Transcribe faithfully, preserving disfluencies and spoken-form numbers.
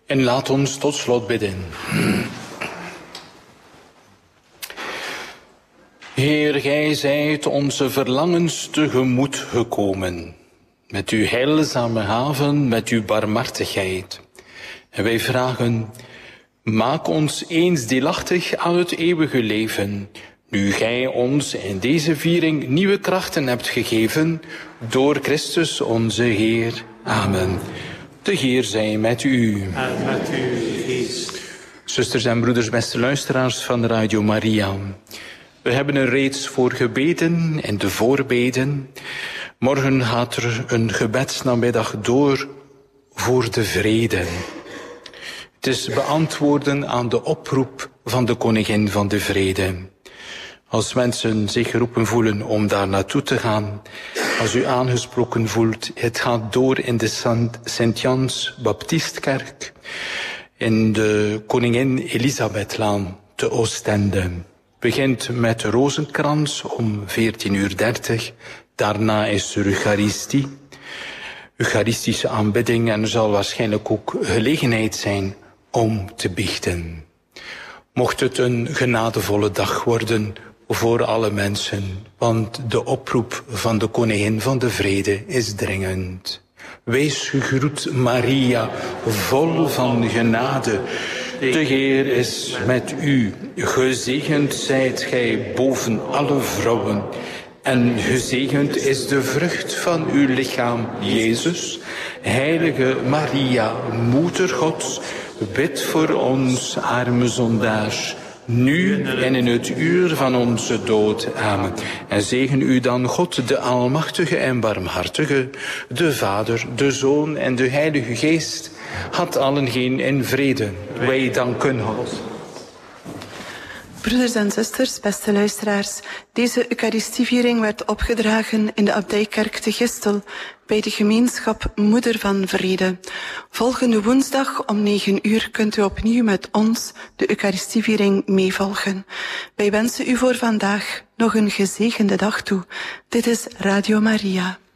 En laat ons tot slot bidden. Heer, gij zijt onze verlangens tegemoet gekomen. Met uw heilzame haven, met uw barmhartigheid. En wij vragen, maak ons eens deelachtig aan het eeuwige leven. Nu gij ons in deze viering nieuwe krachten hebt gegeven, door Christus onze Heer. Amen. De Heer zij met u. En met uw geest. Zusters en broeders, beste luisteraars van Radio Maria. We hebben er reeds voor gebeden en de voorbeden. Morgen gaat er een gebedsnamiddag door voor de vrede. Het is beantwoorden aan de oproep van de koningin van de vrede. Als mensen zich geroepen voelen om daar naartoe te gaan, als u aangesproken voelt, het gaat door in de Sint-Jans Baptistkerk, in de Koningin Elisabethlaan te Oostende. Begint met de rozenkrans om veertien uur dertig. Daarna is er Eucharistie, Eucharistische aanbidding en er zal waarschijnlijk ook gelegenheid zijn om te biechten. Mocht het een genadevolle dag worden voor alle mensen, want de oproep van de Koningin van de Vrede is dringend. Wees gegroet, Maria, vol van genade. De Heer is met u. Gezegend zijt gij boven alle vrouwen. En gezegend is de vrucht van uw lichaam, Jezus. Heilige Maria, Moeder Gods, bid voor ons arme zondaars, nu en in het uur van onze dood. Amen. En zegen u dan God, de Almachtige en Barmhartige, de Vader, de Zoon en de Heilige Geest, had allen geen in vrede. Wij danken God. Broeders en zusters, beste luisteraars, deze Eucharistieviering werd opgedragen in de Abdijkerk te Gistel bij de gemeenschap Moeder van Vrede. Volgende woensdag om negen uur kunt u opnieuw met ons de Eucharistieviering meevolgen. Wij wensen u voor vandaag nog een gezegende dag toe. Dit is Radio Maria.